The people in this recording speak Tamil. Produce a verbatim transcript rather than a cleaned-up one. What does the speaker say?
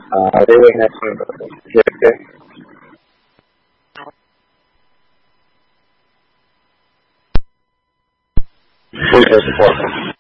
Uh, they would have to get it. Full support.